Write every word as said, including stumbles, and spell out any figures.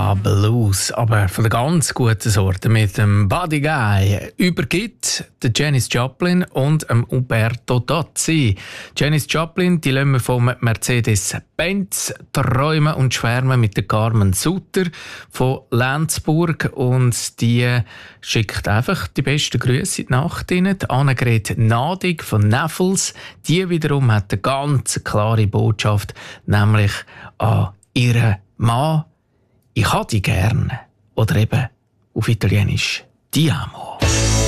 Ja, Blues, aber von der ganz guten Sorte mit dem Buddy Guy übergibt der Janis Joplin und dem Umberto Tozzi. Janis Joplin, die lassen wir vom Mercedes-Benz träumen und schwärmen mit der Carmen Sutter von Lenzburg und die schickt einfach die besten Grüße in die Nacht rein. Die Annegret Nadig von Neffels, die wiederum hat eine ganz klare Botschaft, nämlich an ihren Mann: Ich habe dich gern. Oder eben auf Italienisch Ti amo.